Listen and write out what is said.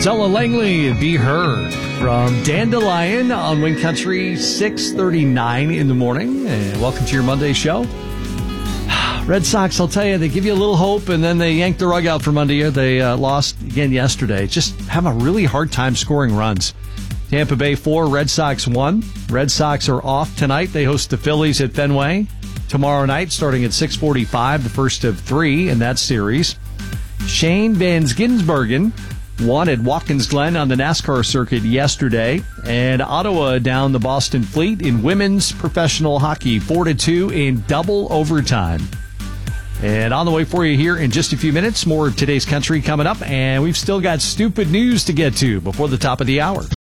Ella Langley, Be Heard from Dandelion on Wind Country, 6:39 in the morning. And welcome to your Monday show. Red Sox, I'll tell you, they give you a little hope, and then they yank the rug out from under you. They lost again yesterday. Just have a really hard time scoring runs. Tampa Bay 4, Red Sox 1. Red Sox are off tonight. They host the Phillies at Fenway. Tomorrow night, starting at 6:45, the first of 3 in that series. Shane Van Gisbergen won at Watkins Glen on the NASCAR circuit yesterday. And Ottawa down the Boston Fleet in women's professional hockey, 4-2 in double overtime. And on the way for you here in just a few minutes, more of today's country coming up. And we've still got stupid news to get to before the top of the hour.